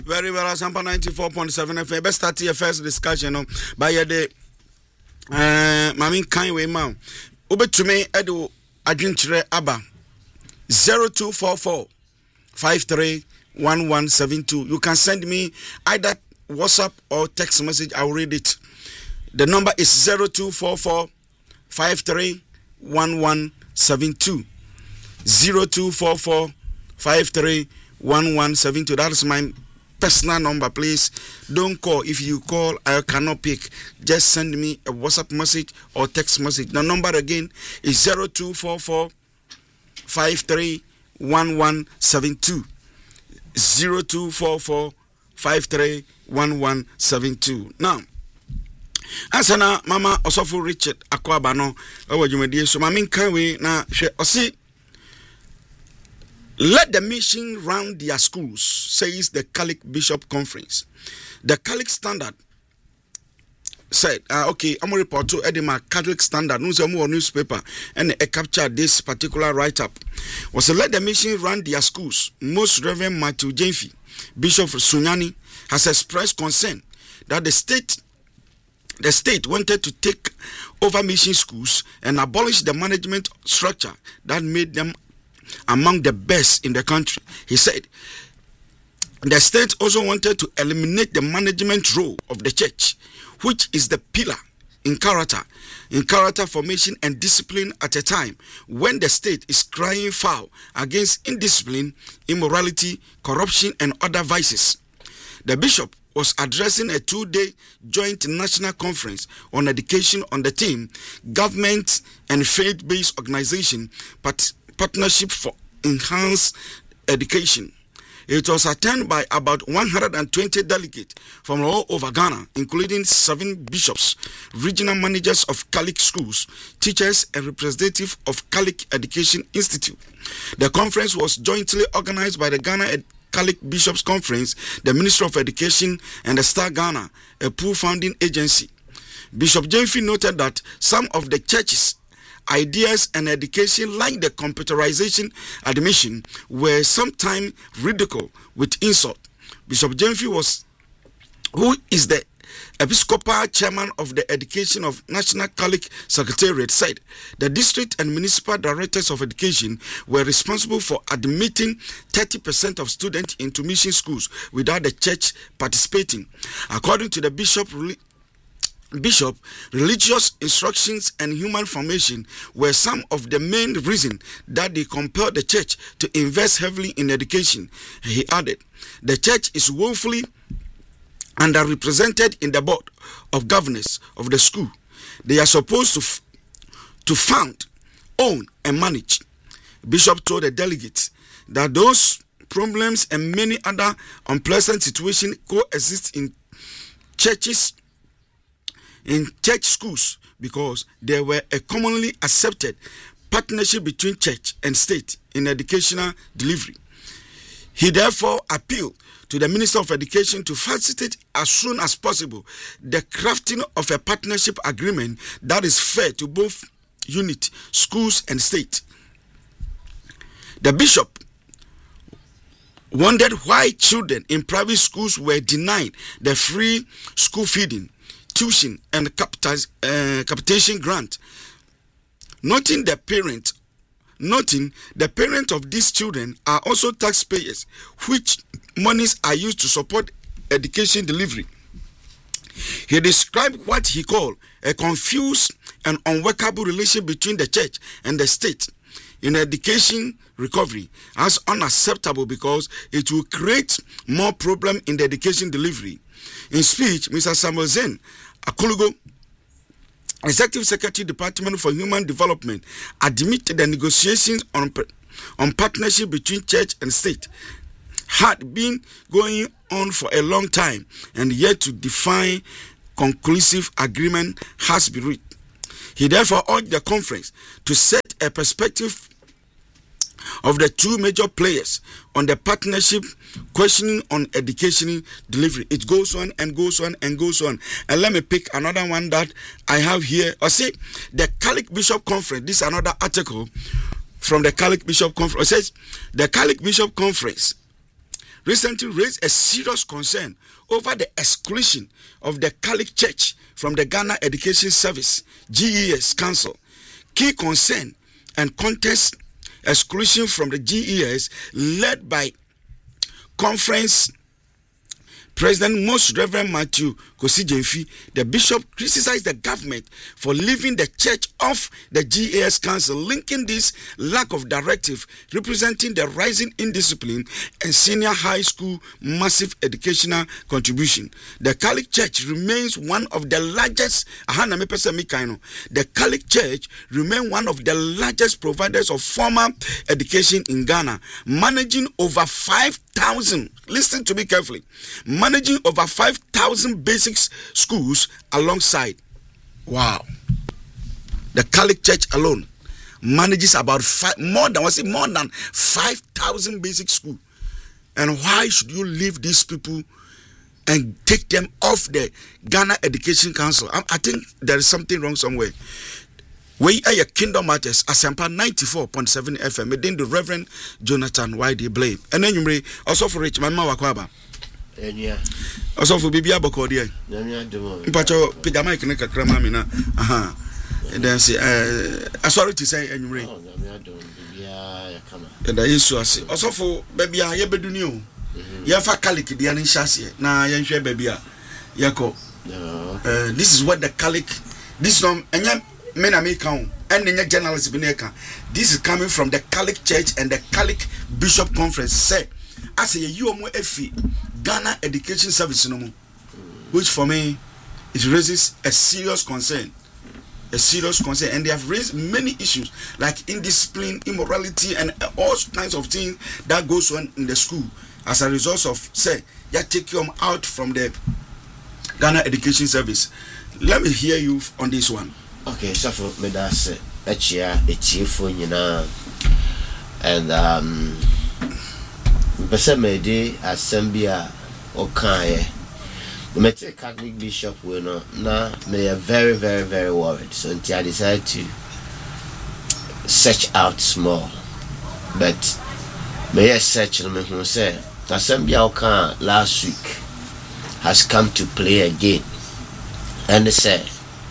Very well, Sampa 94.7 FM. Best start your first discussion by your day. Mamin Kaiwe Mam. Ube to me, Edu Adjunture Abba 0244 531172. You can send me either WhatsApp or text message. I'll read it. The number is 0244 531172. 0244 531172. That is my personal number. Please don't call. If you call, I cannot pick. Just send me a WhatsApp message or text message. The number again is 0244 531172. 0244 531172. Now, Asana Mama Osofo Richard Akwabano, Awajumedi, so Mamin Kawe na Osi. Let the mission round their schools, says the Catholic Bishop Conference. The Catholic Standard said, okay, I'm going to report to Edema Catholic Standard, newspaper, and a capture this particular write-up. Was to let the mission run their schools. Most Reverend Matthew Jemfi, Bishop Sunyani, has expressed concern that the state wanted to take over mission schools and abolish the management structure that made them among the best in the country. He said the state also wanted to eliminate the management role of the church, which is the pillar in character formation and discipline at a time when the state is crying foul against indiscipline, immorality, corruption, and other vices. The bishop was addressing a 2-day joint national conference on education on the theme Government and Faith-Based Organization Partnership for Enhanced Education. It was attended by about 120 delegates from all over Ghana, including 7 bishops, regional managers of Catholic schools, teachers, and representatives of Catholic Education Institute. The conference was jointly organized by the Ghana Catholic Bishops Conference, the Ministry of Education, and the Star Ghana, a poor founding agency. Bishop Jemfi noted that some of the churches' ideas and education, like the computerization admission, were sometimes ridiculed with insult. Bishop Jemfi who is the Episcopal Chairman of the Education of National Catholic Secretariat, said the district and municipal directors of education were responsible for admitting 30% of students into mission schools without the church participating. According to the bishop, religious instructions and human formation were some of the main reasons that they compelled the church to invest heavily in education. He added, the church is woefully underrepresented in the board of governors of the school. They are supposed to found, own, and manage. Bishop told the delegates that those problems and many other unpleasant situations coexist in church schools because there were a commonly accepted partnership between church and state in educational delivery. He therefore appealed to the Minister of Education to facilitate as soon as possible the crafting of a partnership agreement that is fair to both unit, schools, and state. The bishop wondered why children in private schools were denied the free school feeding, tuition, and capitation grant, noting the parents of these children are also taxpayers, which monies are used to support education delivery. He described what he called a confused and unworkable relation between the church and the state in education recovery as unacceptable because it will create more problem in the education delivery. In speech, Mr. Samuel Zen Akulugo, Executive Secretary, Department for Human Development, admitted the negotiations on partnership between church and state had been going on for a long time and yet to define conclusive agreement has been reached. He therefore urged the conference to set a perspective of the two major players on the partnership questioning on education delivery. It goes on and goes on and goes on. And let me pick another one that I have here. I say the Catholic Bishop Conference. This is another article from the Catholic Bishop Conference. It says the Catholic Bishop Conference recently raised a serious concern over the exclusion of the Catholic Church from the Ghana Education Service GES Council. Key concern and contest exclusion from the GES led by Conference President Most Reverend Matthew Kosi Jemfi. The bishop criticized the government for leaving the church off the GES Council, linking this lack of directive representing the rising indiscipline and senior high school massive educational contribution. The Catholic Church remains one of the largest. The Catholic Church remains one of the largest providers of formal education in Ghana, managing over 5,000. Listen to me carefully. Managing over 5,000 basic schools alongside. Wow. The Catholic Church alone manages about more than 5,000 basic schools. And why should you leave these people and take them off the Ghana Education Council? I think there is something wrong somewhere. We are your Kingdom Matters, Asampa 94.7 FM, within the Reverend Jonathan Y.D. Blame. And then you may also for Rich, my Mawakwaba. Also for Bibia Bokodia. Pacho Pijama Kanaka Kramamina. Aha. And then say, sorry to say, and you ring. And I used to say, also for Babia, Yabedunu. Yafa Kalik, the Anin Shasi, na Yansha Babia. Yako. This is what the Kalik, this one, and men are making, and the journalists bineka. This is coming from the Catholic Church and the Catholic Bishop Conference. Say, I say you are more FE Ghana Education Service no more, which for me it raises a serious concern. A serious concern, and they have raised many issues like indiscipline, immorality, and all kinds of things that goes on in the school as a result of say, you take them out from the Ghana Education Service. Let me hear you on this one. Okay, so for me that's a chief and Bessa Mede Assembia Okaye. The Catholic Bishop will not now may are very, very, very worried. So until I decided to search out small. But may I search me who say Assembia Okan last week has come to play again. And they say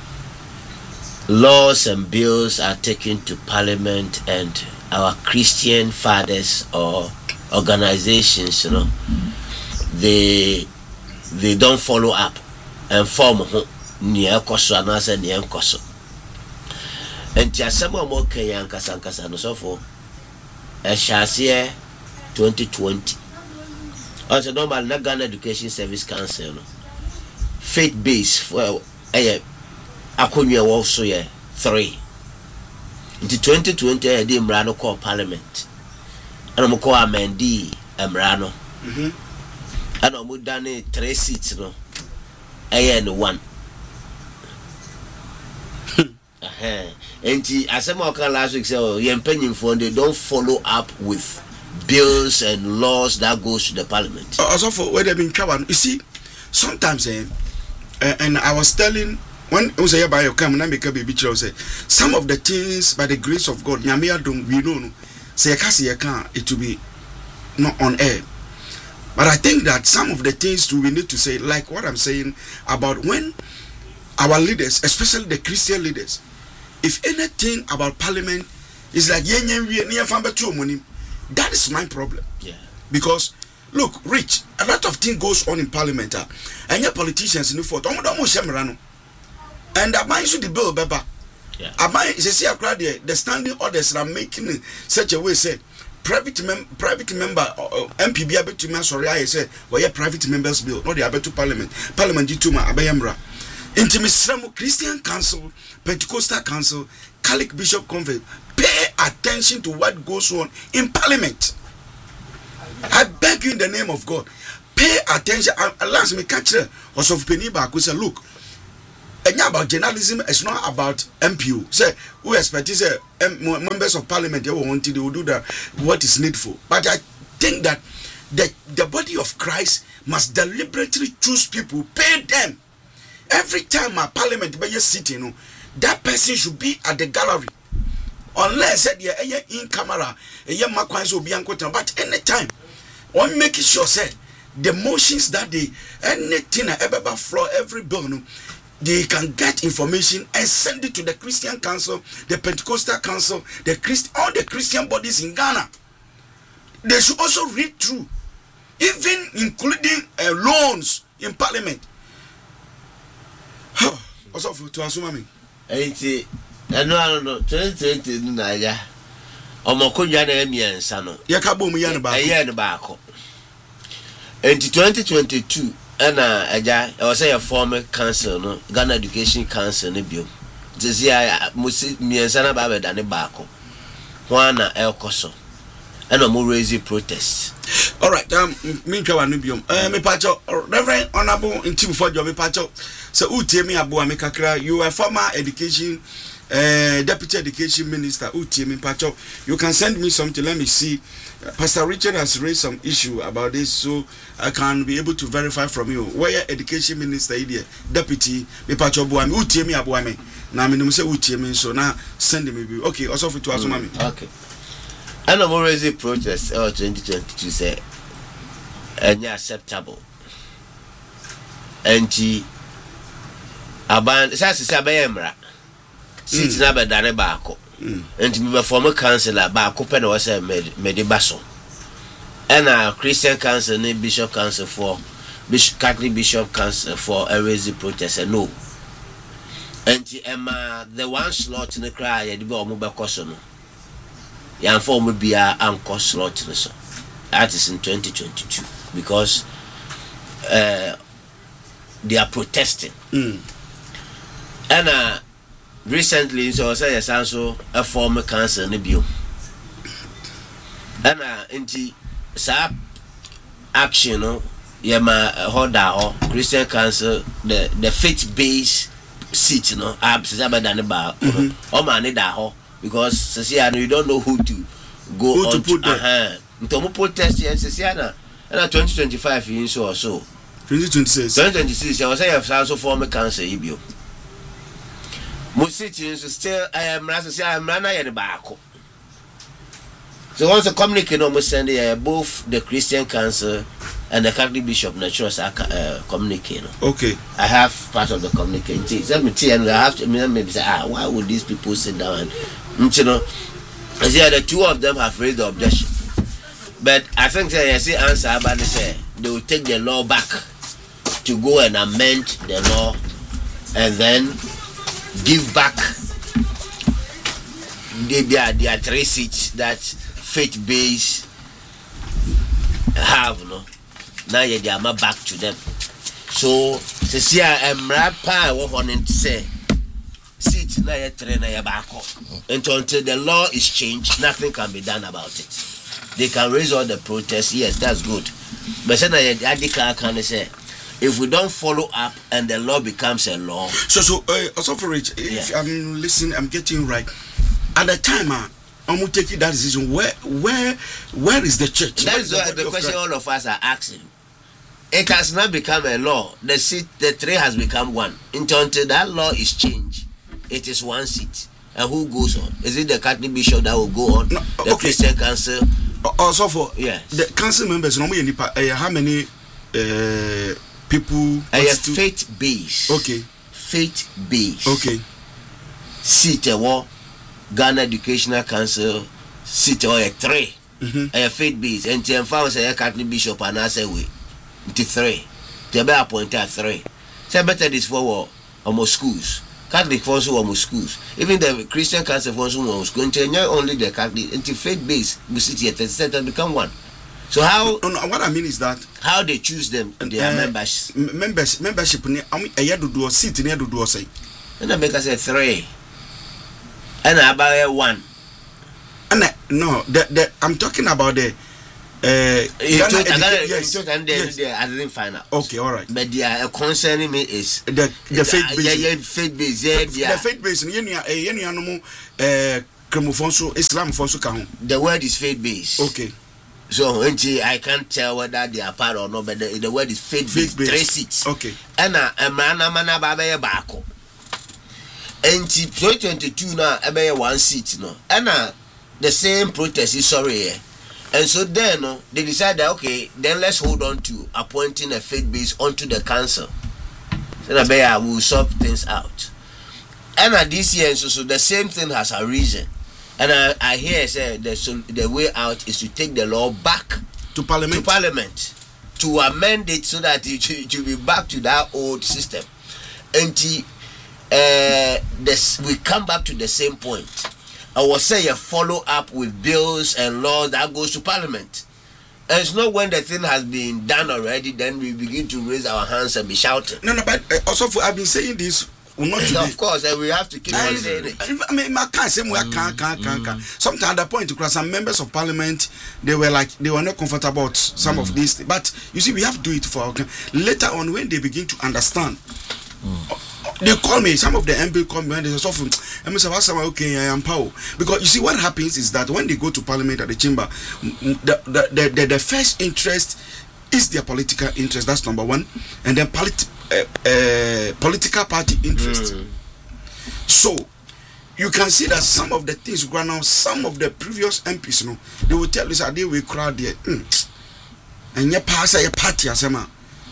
laws and bills are taken to Parliament, and our Christian fathers or organizations, they don't follow up and form near Koso and answer near Koso. And Tiasamo Moke and Kasankasa so for a chassis 2020. Also, normal Ghana Education Service Council, faith based for Akunya also 3. In 2020, I did Mrano call Parliament. And I'm call Amendi Mrano. And I'm done 3 seats, no. And 1. And as I'm last week, so you're paying for they don't follow up with bills and laws that goes to the Parliament. Also, for where they've been covered, you see, sometimes, and I was telling. When I was here by your camera, some of the things by the grace of God, we know, say it will be not on air. But I think that some of the things we need to say, like what I'm saying about when our leaders, especially the Christian leaders, if anything about Parliament is like that is my problem. Yeah. Because look, Rich, a lot of things goes on in Parliament, and your politicians in the fort. And I mind you the bill, Baba. Yeah. I mind the standing orders are making in such a way, say private member MPB able to me sorry I say well private members bill, not the able to Parliament to my Abayamra. Intimisramu Christian Council, Pentecostal Council, Catholic Bishop Conference, pay attention to what goes on in Parliament. I beg you in the name of God, pay attention. Last me catch her or so Peniba could say, look. And about journalism, it's not about MPU. Say, we expect say members of Parliament they will do that what is needful. But I think that the body of Christ must deliberately choose people, pay them. Every time a Parliament be sitting, that person should be at the gallery. Unless in camera, but anytime on making sure say the motions that they anything ever flow every bill no, they can get information and send it to the Christian Council, the Pentecostal Council, all the Christian bodies in Ghana. They should also read through, even including loans in Parliament. Also to assume me. No. 2020 na ya. Omokodwa na emiensa no. Ye ka bom ya ne ba. Ye ne ba ko. In 2022 na aja I was say a former council no, Ghana Education Council ne bio. This year musi miensa na ba be da ne ba ko. Ho na elkoso. And I'm raise protest. All right, me twa wanu biom. Me pacho Reverend Honorable in team for job me pacho. So Utiemi Abu Amikakra, you are former education deputy education minister. Utiemi pacho. You can send me something, let me see. Pastor Richard has raised some issue about this, so I can be able to verify from you. Where your education minister here, deputy me pacho Buami, Utiemi Abu Ami. Now me no say Utiemi, so now send me. Okay, also for to asuma me. Okay. And I'm already protest 2022 say and acceptable. And aban sasa sabemra sit na be dane baako enti me former councillor baako pe na wo say me de baso and a Christian council ne bishop council for bishop Catholic bishop council for a raise protest no enti ema the one slot in the cry ye de be omo be koso no yan form bia anko slot no so that is in 2022 because they are protesting and recently so say yes also a former council ne bio and inti sa action no yema hoda ho Christian council the faith based seat no absisa than ba o man ne da ho because say you don't know who to go who on to put ntomo protest yes say na 2025 in so 2026 I was say also former council ibio Musiti still I am rana ya baako. So once the communicate almost send both the Christian council and the Catholic bishop naturally communicate. Okay. I have part of the communication. Let me tell you, I have to maybe say, why would these people sit down? You know, the two of them have raised the objection. But I think they see answer about they say they will take the law back to go and amend the law and then give back their 3 seats that faith base have no now they are back to them. So to see Mrapa wanting to say seats na ya 3 na ya back until the law is changed, nothing can be done about it. They can raise all the protests, yes, that's good. But then I can say if we don't follow up and the law becomes a law. So also for Rich, if I'm listening, I'm getting right. At the time, I'm taking that decision. Where is the church? That is the question all of us are asking. It has not become a law. The 3 has become 1. Until that law is changed, it is 1 seat. And who goes on? Is it the Catholic bishop that will go on? No, the Christian council? Also for the council members, how many people? Faith base. Okay. Faith base. Okay. Seat Ghana Educational Council seat 3. Faith base. And ten found say Catholic bishop and I say we 3. They be appointed 3. Say better this for almost schools. Catholic also almost schools. Even the Christian council also almost going to only the Catholic into faith base. We sit here 37 become 1. So how? No, what I mean is that how they choose them, their members. Membership. A year to do a seat near to do a say. And I make us say 3. And about 1. And no, I'm talking about the. Yes. I didn't find out. Okay, all right. But the concerning me is the faith base. Faith base. The faith base. Islam the word is faith base. Okay. So I can't tell whether they are part or not, but the word is faith base. 3 seats. Okay. And mana baba baako. And 2022 now 1 seat no. And the same protest is sorry. And so then they decided, okay, then let's hold on to appointing a faith base onto the council. So that we will sort things out. And at this year, so the same thing has arisen. And I hear say the way out is to take the law back to Parliament to amend it so that it will be back to that old system. Until we come back to the same point. I will say a follow up with bills and laws that goes to Parliament. And it's not when the thing has been done already, then we begin to raise our hands and be shouting. No, but also I've been saying this. Not today. Of course, and we have to keep on saying it. I can't say can't. Sometimes at the point, because some members of Parliament, they were not comfortable about some of these things. But you see, we have to do it for later on when they begin to understand. They call me, some of the MP call me and they say, okay, I am power. Because you see, what happens is that when they go to Parliament at the chamber, the first interest is their political interest. That's number one. And then political party interest. So you can see that some of the things going on, some of the previous MPs, they will tell us that they will crowd there. And you pass a party as a man.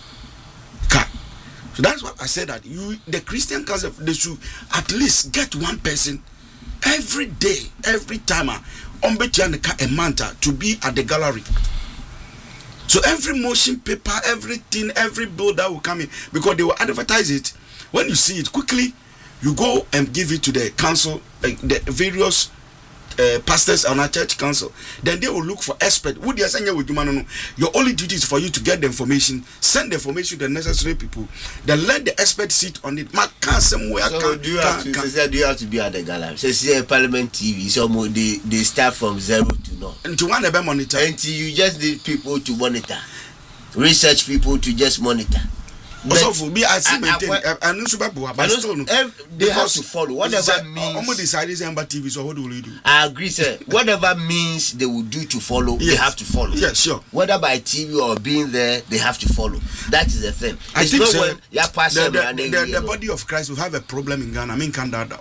So that's what I said, that the Christian Council, they should at least get one person every day, every time on a manta to be at the gallery. So every motion paper, everything, every bill that will come in, because they will advertise it. When you see it quickly, you go and give it to the council, the various pastors on our church council. Then they will look for experts. Your only duty is for you to get the information, send the information to the necessary people. Then let the experts sit on it. So do you have to be at the gallery? So see Parliament TV, so they start from 0 to none. And to one of monitor. Until you just need people to monitor, research people to just monitor. Also for me, I see maintain. But still, they have to follow whatever means. Almost decided TV. So what will you do? I agree, sir. Whatever means they will do to follow, they have to follow. Yeah, sure. Whether by TV or being there, they have to follow. That is the thing. I think so. The body of Christ will have a problem in Ghana. I mean, Canada.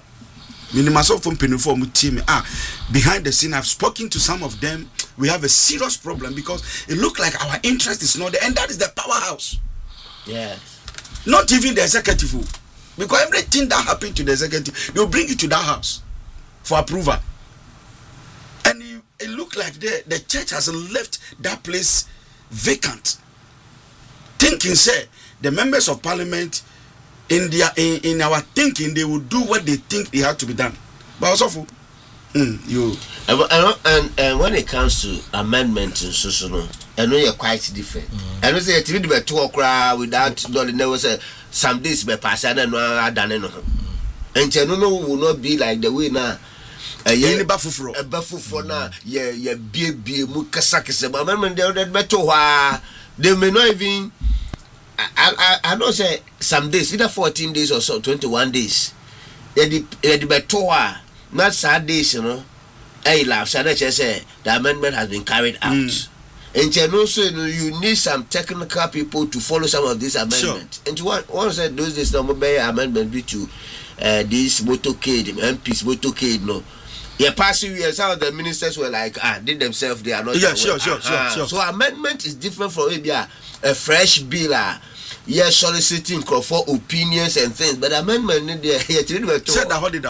Behind the scene, I've spoken to some of them. We have a serious problem because it looks like our interest is not there, and that is the powerhouse. Yes. Not even the executive, because everything that happened to the executive, they'll bring it to that house for approval. And it looked like the church has left that place vacant, thinking, say, the members of Parliament in our thinking, they will do what they think they have to be done. But also, and when it comes to amendments and so, I know you're quite different. I know say TV be talk without never say some days be pass and no done no. And you know will not be like the way now. Any bafufro. A bafufro na ye bie mu kasa kasa. But remember they better wa they may not even. I know say some days, either 14 days or so, 21 days. They better wa not sad days, you know. Hey, laugh. So that say the amendment has been carried out. And also, you need some technical people to follow some of these amendments. Sure. And one said those days, the amendment be to this motorcade, MPs motorcade, no. Yeah, past few years, some of the ministers were like, did themselves, they are not. Yeah, sure. So amendment is different from maybe a fresh bill. Yes, soliciting for opinions and things, but amendment there. Said the holiday.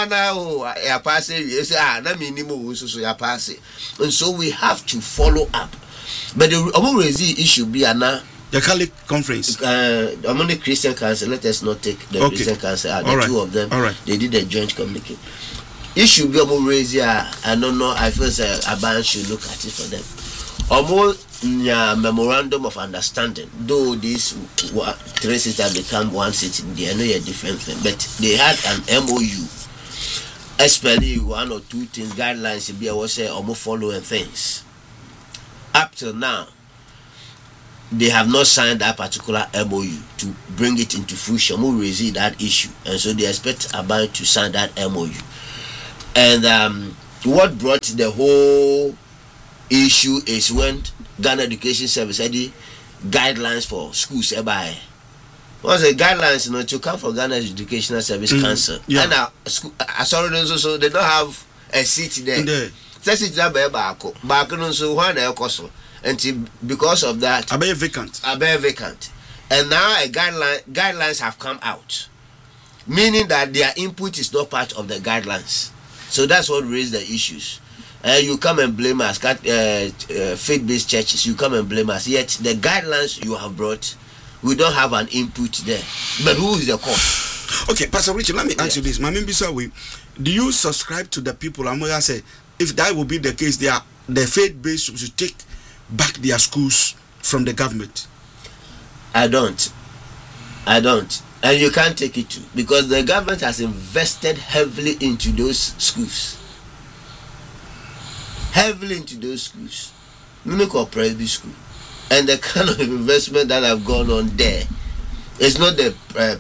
And so we have to follow up. But the issue be the Catholic conference. Among the Christian Council, let us not take the Christian Council out. The two of them, they did a joint communique. Issue be I don't know. I feel a ban should look at it for them. Memorandum of understanding, though these three cities have become one city, they know a different thing, but they had an MOU, especially one or two things, guidelines to be able to say following things. Up till now, they have not signed that particular MOU to bring it into fruition. We raise that issue, and so they expect Aban to sign that MOU. And what brought the whole issue is when Ghana Education Service had the guidelines for schools. What's the guidelines to come from Ghana Educational Service Council? And so they don't have a seat there. Says it's not back on so one and because of that, I be vacant. And now guidelines have come out, meaning that their input is not part of the guidelines. So that's what raised the issues. You come and blame us, faith-based churches. You come and blame us. Yet the guidelines you have brought, we don't have an input there. But who is the cause? Okay, Pastor Richard, let me ask you this. Do you subscribe to the people? I'm going to say, if that will be the case, the faith-based should take back their schools from the government. I don't. And you can't take it too, because the government has invested heavily into those schools. Mimiko Presby School. And the kind of investment that have gone on there, it's not the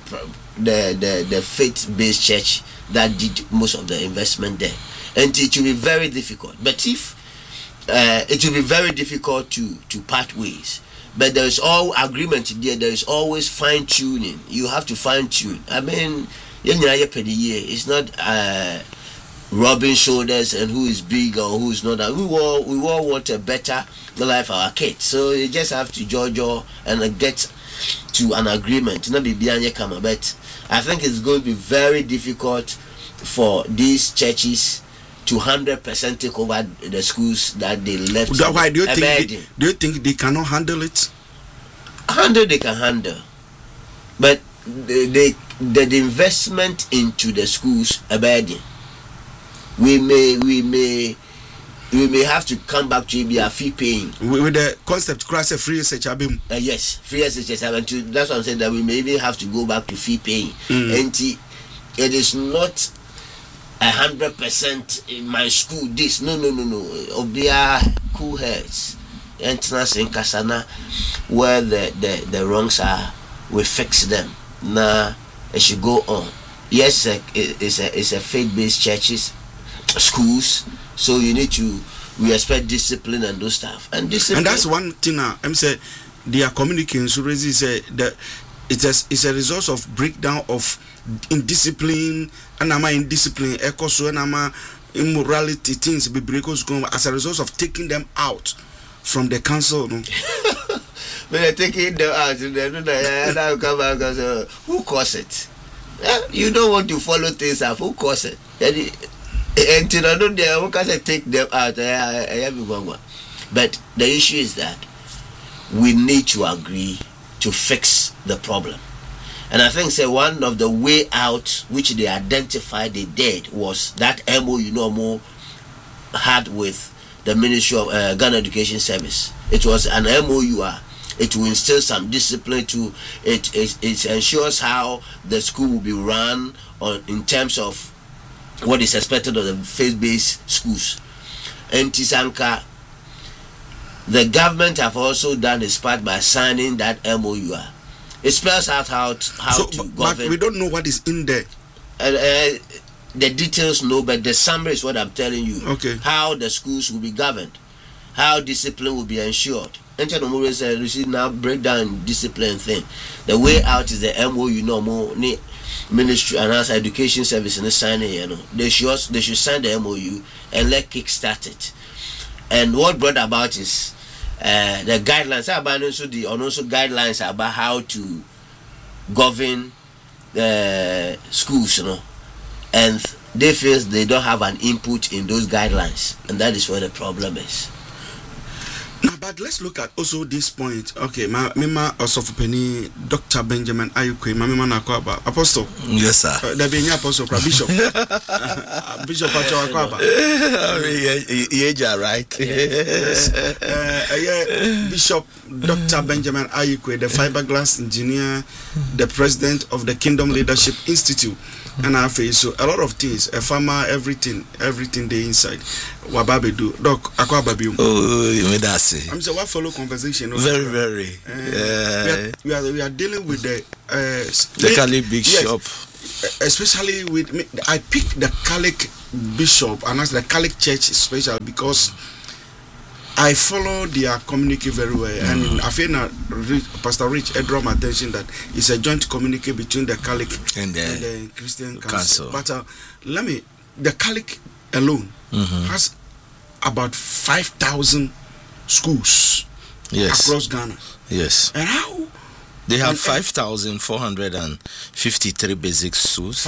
faith-based church that did most of the investment there. And it will be very difficult. But if it will be very difficult to part ways. But there is all agreement there. There is always fine tuning. You have to fine tune. I mean, it's not rubbing shoulders and who is big or who is not. We all want a better life for our kids. So you just have to judge and get to an agreement. Not be behind your camera. But I think it's going to be very difficult for these churches to 100% take over the schools that they left. Why do you think they cannot handle it? They can handle, but the investment into the schools abandon. We may have to come back to be a fee paying with the concept class free SHABIM. Yes, free SHABIM. That's what I'm saying, that we may even have to go back to fee paying. And it is not 100% in my school. This no. Obia cool heads. Entrance in Kasana, where the wrongs are, we fix them. Now it should go on. Yes, it's a faith-based churches, schools. So you need to respect discipline and those stuff. And that's one thing. I'm saying they are communicating. So say that it's a result of breakdown of indiscipline and indiscipline. So and immorality things be breakers as a result of taking them out from the council. No? When they're taking them out, they come back and say, who caused it? You don't want to follow things up. Who caused it? And I don't know, who can take them out? But the issue is that we need to agree to fix the problem. And I think one of the way out which they identified they did was that MOU had with the Ministry of Ghana Education Service. It was an MOU. It will instill some discipline to it. It ensures how the school will be run in terms of what is expected of the faith-based schools. And Tisanka, the government have also done its part by signing that MOU. It spells out how to govern. But we don't know what is in there. The details no, but the summary is what I'm telling you. Okay. How the schools will be governed, how discipline will be ensured. And you see now breakdown discipline thing. The way out is the MOU Ministry and Education Service in the signing. They should sign the MOU and let kick start it. And what brought about is the guidelines about also guidelines about how to govern schools, and they feel they don't have an input in those guidelines, and that is where the problem is. Now, but let's look at also this point. Okay, Mima Osofopeni, Dr. Benjamin Ayukwe, Mima Nakwaba, Apostle. Yes, sir. There being Apostle, Bishop. Bishop Akwaba. Yeah, right. Yes. Bishop Dr. Benjamin Ayukwe, the fiberglass engineer, the president of the Kingdom Leadership Institute. And I feel so a lot of things, a farmer, everything they inside. Wababe do. Doc, Akwababi. Oh, you made that say. I'm saying what follow conversation. Very. We are dealing with the Catholic Bishop. Especially with me, I picked the Catholic Bishop and that's the Catholic Church special because I follow their communique very well, and I feel Pastor Rich draw my attention that it's a joint communique between the Catholic and the Christian Council. But the Catholic alone has about 5,000 schools across Ghana. Yes. And how? They have 5,453 basic schools.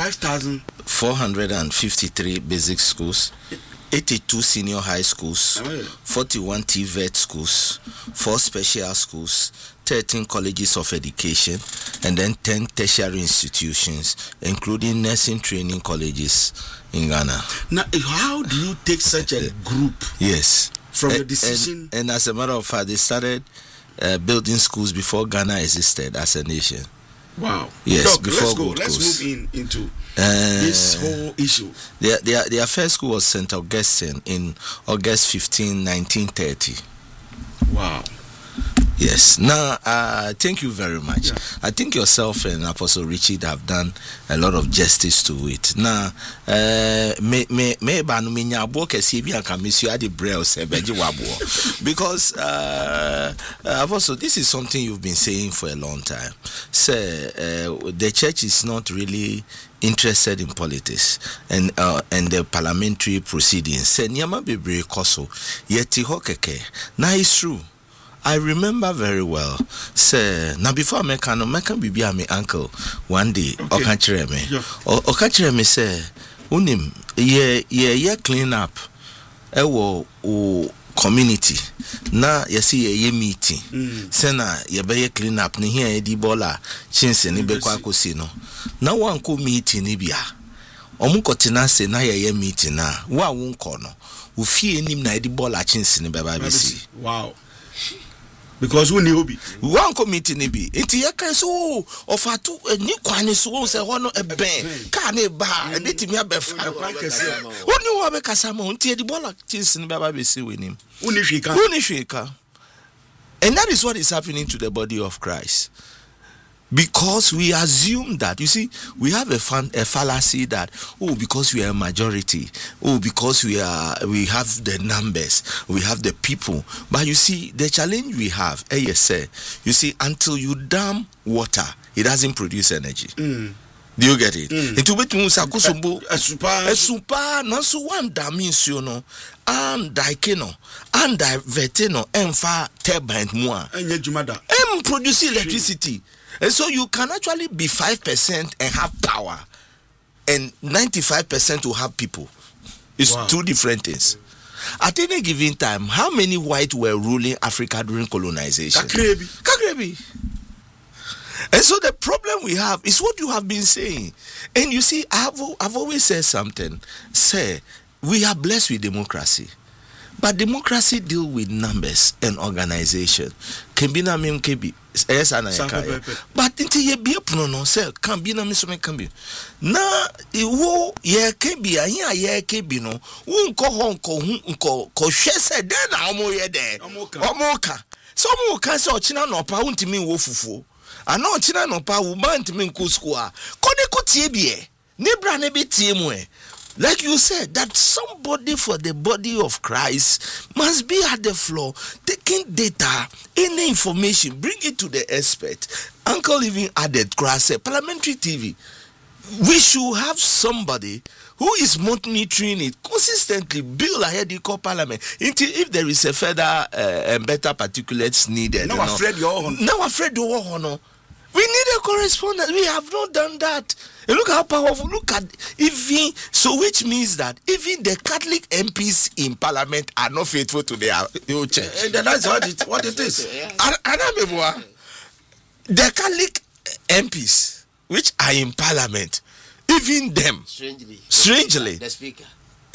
5,453 basic schools. 82 senior high schools, 41 TVET schools, 4 special schools, 13 colleges of education, and then 10 tertiary institutions, including nursing training colleges in Ghana. Now, how do you take such a group? Yes. From the decision? And as a matter of fact, they started building schools before Ghana existed as a nation. Wow. Yes, Doc, before let's go. Gold Let's Coast. move into this whole issue. Their first school was St. Augustine in August 15, 1930. Wow. Yes. Now, thank you very much. Yeah. I think yourself and Apostle Richard have done a lot of justice to it. Now, because Apostle, this is something you've been saying for a long time. The church is not really interested in politics and the parliamentary proceedings. Now it's true. I remember very well. Say, now before I make bibi my uncle one day. Okachire me. Okachire me say, unim ye clean up. Ewo o community. Na yesi ye meeting. Say na ye be clean up. Ni here edi bola chinse ni be kwa kosi no. Na wanko meeting ni bia. Omukotina se na ye meeting na. Wa wonko no. Ufie nim na edi bola chinse ni be ba bisi. Wow. Because who knew be one committee ni bi enti yaka so ofatu ni kwani so se ho no eben ka na ba ebetimi abefa woni wo be kasa ma enti edi bola chins ni baba be see wenim woni hweka. And that is what is happening to the body of Christ. Because we assume that, you see, we have a fallacy that, because we are a majority, because we have the numbers, we have the people. But you see, the challenge we have, you see, until you dam water, it doesn't produce energy. Do you get it? Into bit musakosumbo a super naso one damis and daikeno and diverteno emfa turbine moa and produce electricity. And so you can actually be 5% and have power, and 95% to have people. It's two different things. At any given time, how many white were ruling Africa during colonization? Kakrebi. And so the problem we have is what you have been saying. And you see, I've always said something. Say, we are blessed with democracy. But democracy deal with numbers and organization. Kembina mim kebi. But until ye be a no say can be na miso can be. Na iwo ye can be a ye can be no. Unko honko shese den amo ye de. Omoka. Some can say ochina no pa untimi wo fufu. Ano ochina no pa wo man ntimi nko school a. Kone ko tie bie. Ne bra ne be tie mu e. Like you said, that somebody for the body of Christ must be at the floor, taking data, any information, bring it to the expert. Uncle even added, parliamentary TV. We should have somebody who is monitoring it consistently, build ahead, you call parliament. Until if there is a further and better particulates needed. Now afraid your honor. We need a correspondent. We have not done that. And look how powerful. Look at even so, which means that even the Catholic MPs in Parliament are not faithful to their church. That's what it is. The Catholic MPs which are in Parliament, even them, strangely, the speaker.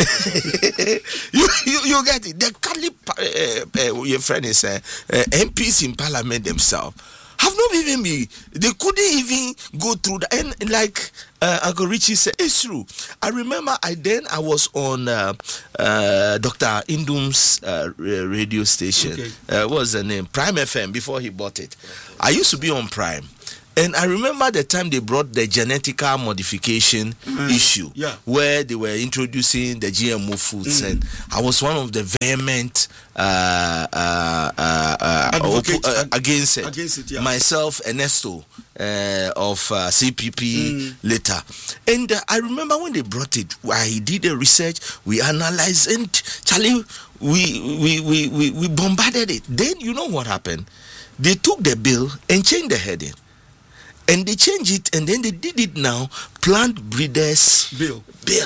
you get it. The Catholic your friend is MPs in Parliament themselves have not even been, they couldn't even go through that. And like Uncle Richie said, it's true. I remember I was on Dr. Indum's radio station. What was the name? Prime FM before he bought it. I used to be on Prime. And I remember the time they brought the genetical modification issue, where they were introducing the GMO foods, and I was one of the vehement against it. Myself, Ernesto of CPP later, and I remember when they brought it, I did a research, we analyzed, and Charlie, we bombarded it. Then you know what happened? They took the bill and changed the heading. And they changed it, and then they did it now, Plant Breeders Bill.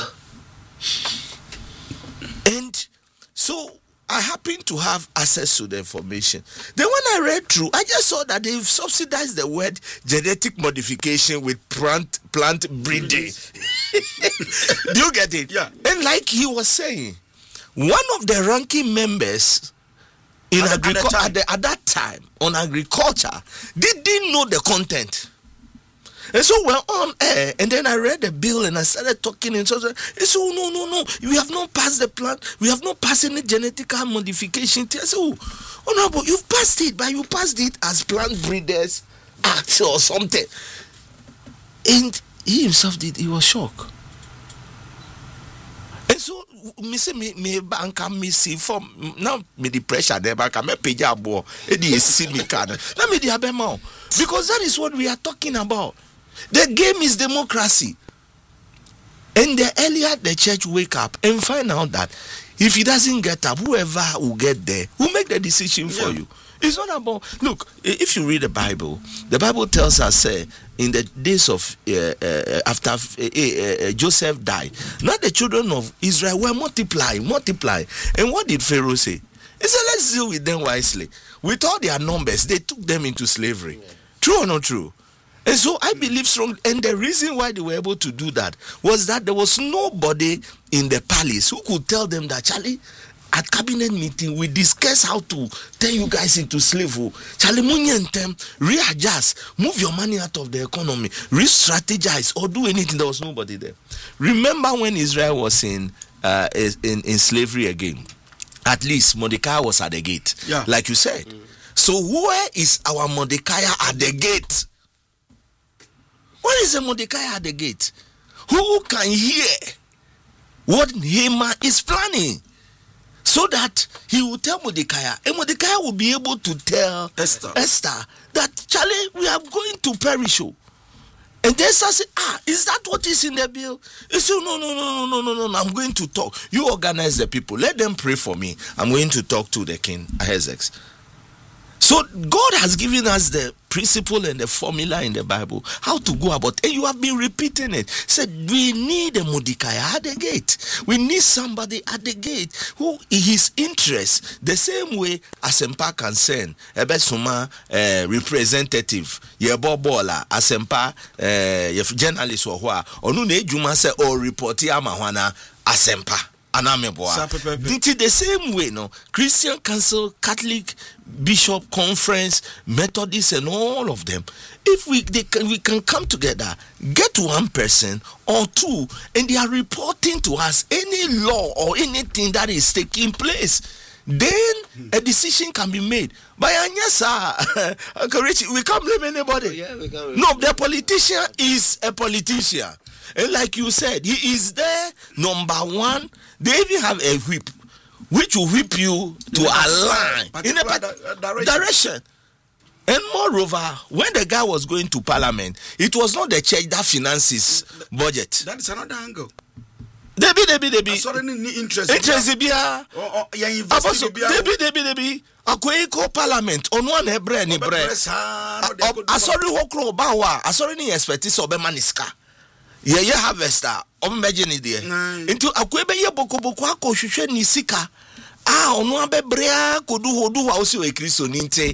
And so I happen to have access to the information. Then when I read through, I just saw that they've subsidized the word genetic modification with plant breeding. Do you get it? Yeah. And like he was saying, one of the ranking members in At that time on agriculture, they didn't know the content. And so we're on air, and then I read the bill and I started talking, and so no, we have not passed the plan, we have not passed any genetic modification. I said, oh no, but you've passed it, but you passed it as Plant Breeders Act or something. And he himself he was shocked. And so me say me bank me see from now me the pressure there bank me pay abo e dey see me card. Let me the abema, because that is what we are talking about. The game is democracy. And the earlier the church wake up and find out that if he doesn't get up, whoever will get there will make the decision for you. It's not about, look, if you read the Bible tells us in the days of after Joseph died, now the children of Israel were multiplying. And what did Pharaoh say? He said, let's deal with them wisely. With all their numbers, they took them into slavery. Yeah. True or not true? And so I believe strongly, and the reason why they were able to do that was that there was nobody in the palace who could tell them that, Charlie, at cabinet meeting, we discuss how to turn you guys into slavery. Charlie, readjust, move your money out of the economy, re-strategize, or do anything. There was nobody there. Remember when Israel was in slavery again? At least Mordecai was at the gate, like you said. So where is our Mordecai at the gate? What is a Mordecai at the gate? Who can hear what Haman is planning? So that he will tell Mordecai, and Mordecai will be able to tell Esther that, Charlie, we are going to perish. And then Esther said, is that what is in the bill? He said, no, I'm going to talk. You organize the people. Let them pray for me. I'm going to talk to the king, Ahasuerus. So God has given us the principle and the formula in the Bible how to go about, and you have been repeating it. Said we need a Mordecai at the gate. We need somebody at the gate who his interest the same way Asempa can send Ebesuma representative Yebobola Asempa journalist or onu na ejuma say or report ya mahwana Asempa. The same way, no, Christian Council, Catholic Bishop Conference, Methodist, and all of them. If we can come together, get one person or two, and they are reporting to us any law or anything that is taking place, then a decision can be made. But yes, we can't blame anybody. No, the politician is a politician. And like you said, he is there, number one. They even have a whip, which will whip you to align in a direction. And moreover, when the guy was going to parliament, it was not the church that finances budget. That is another angle. Debi. Interest. Akweko parliament on one hebre ni bre. Asori hokro bawa. Asori ni expect so be maniska. Ye harvester. Imagine it there. Into akwebe ye boko ako hwehwe ni sika. Onu abebrea kodu hodu wa osi we Kristo ninte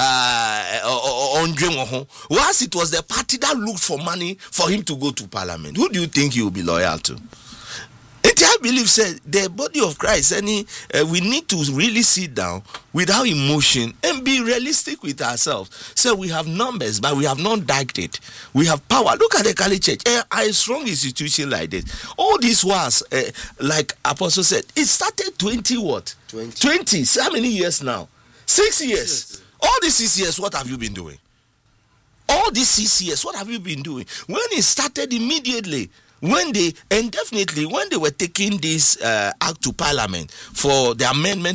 ondwe ho. Once it was the party that looked for money for him to go to parliament. Who do you think he will be loyal to? I believe said the body of Christ, we need to really sit down without emotion and be realistic with ourselves. So we have numbers, but we have not diked it. We have power. Look at the Catholic Church, a strong institution like this. All this was, like Apostle said, it started 20 what? 20. So how many years now? 6 years. All these 6 years, what have you been doing? All these 6 years, what have you been doing? When it started immediately, when they were taking this act to parliament for the amendment